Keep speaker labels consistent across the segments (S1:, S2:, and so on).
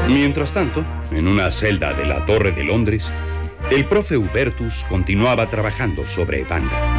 S1: Mientras tanto, en una celda de la Torre de Londres, el profe Hubertus continuaba trabajando sobre Wanda.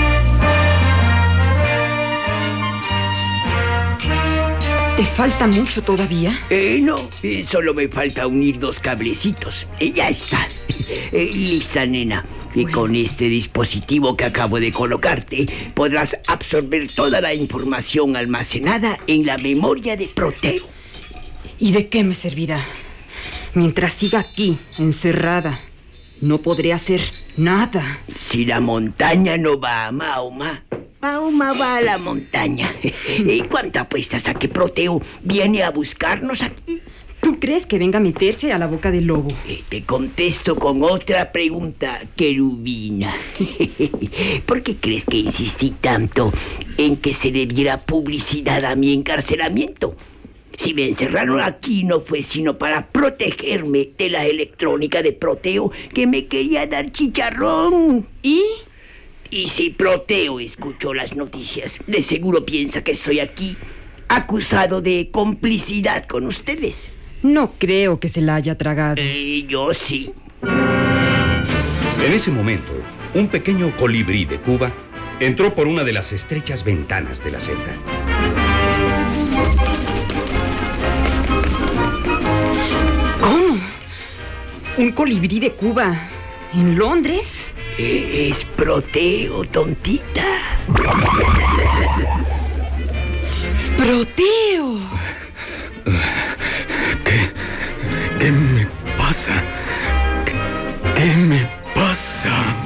S2: ¿Te falta mucho todavía?
S3: No, solo me falta unir 2 cablecitos. Ya está. Lista, nena. Y
S2: Bueno.
S3: con este dispositivo que acabo de colocarte, podrás absorber toda la información almacenada en la memoria de Proteo.
S2: ¿Y de qué me servirá? Mientras siga aquí, encerrada, no podré hacer nada.
S3: Si la montaña no va a Mahoma, Mahoma va a la montaña. ¿Cuánto apuestas a que Proteo viene a buscarnos aquí?
S2: ¿Tú crees que venga a meterse a la boca del lobo?
S3: Te contesto con otra pregunta, querubina. ¿Por qué crees que insistí tanto en que se le diera publicidad a mi encarcelamiento? Si me encerraron aquí no fue sino para protegerme de la electrónica de Proteo, que me quería dar chicharrón.
S2: ¿Y?
S3: Y si Proteo escuchó las noticias, de seguro piensa que estoy aquí acusado de complicidad con ustedes.
S2: No creo que se la haya tragado.
S3: Yo sí.
S1: En ese momento, un pequeño colibrí de Cuba entró por una de las estrechas ventanas de la celda.
S2: ¿Cómo? ¿Un colibrí de Cuba en Londres?
S3: Es Proteo, tontita.
S2: ¡Proteo!
S4: ¿Qué me pasa? ¿Qué me pasa?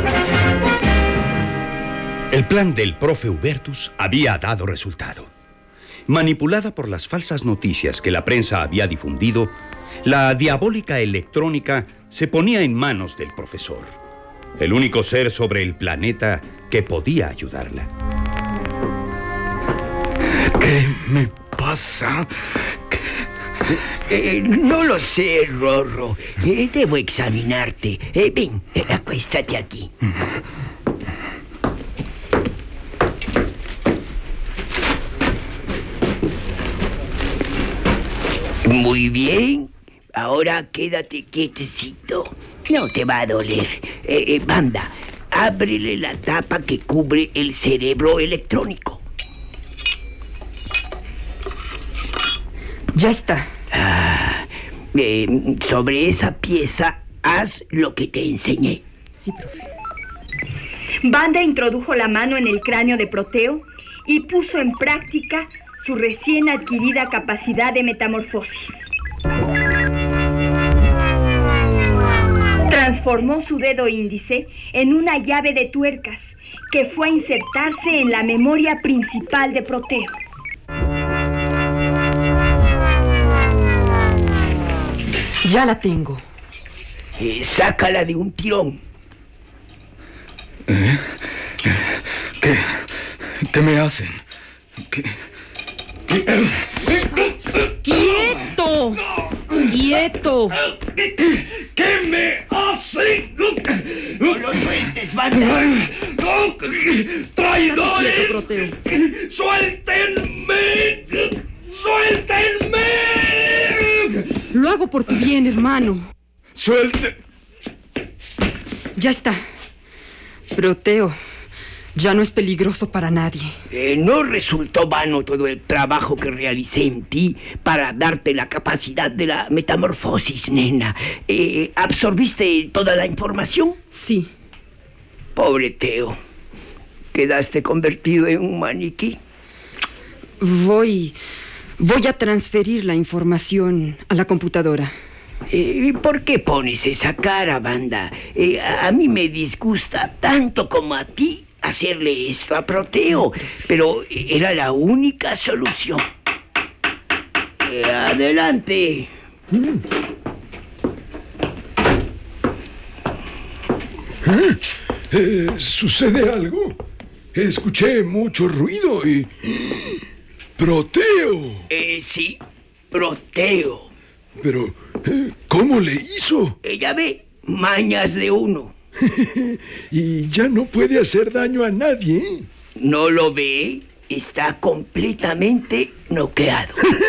S1: El plan del profe Hubertus había dado resultado. Manipulada por las falsas noticias que la prensa había difundido, la diabólica electrónica se ponía en manos del profesor, el único ser sobre el planeta que podía ayudarla.
S4: ¿Qué me pasa?
S3: No lo sé, Rorro. Debo examinarte. Ven, acuéstate aquí. Muy bien. Ahora quédate quietecito. No te va a doler. Wanda, ábrele la tapa que cubre el cerebro electrónico.
S2: Ya está.
S3: Sobre esa pieza, haz lo que te enseñé.
S2: Sí, profe.
S5: Wanda introdujo la mano en el cráneo de Proteo y puso en práctica su recién adquirida capacidad de metamorfosis. Transformó su dedo índice en una llave de tuercas que fue a insertarse en la memoria principal de Proteo.
S2: Ya la tengo.
S3: Sácala de un tirón.
S4: ¿Qué me hacen?
S2: ¡Quieto! ¡Quieto!
S4: ¿Qué me hacen?
S3: ¡No lo sueltes, Wanda!
S4: ¡Traidores!
S2: Proteo.
S4: ¡Suéltenme! ¡Suéltenme!
S2: Lo hago por tu bien, hermano.
S4: ¡Suelte!
S2: Ya está. Proteo, ya no es peligroso para nadie.
S3: No resultó vano todo el trabajo que realicé en ti para darte la capacidad de la metamorfosis, nena. ¿Absorbiste toda la información?
S2: Sí.
S3: Pobre Teo. Quedaste convertido en un maniquí.
S2: Voy a transferir la información a la computadora.
S3: ¿Por qué pones esa cara, Wanda? A mí me disgusta tanto como a ti hacerle esto a Proteo, pero era la única solución. Adelante.
S4: ¿Sucede algo? Escuché mucho ruido y... ¡Proteo!
S3: Sí, Proteo.
S4: Pero, ¿cómo le hizo?
S3: Ya ve, mañas de uno.
S4: Y ya no puede hacer daño a nadie.
S3: ¿No lo ve? Está completamente noqueado.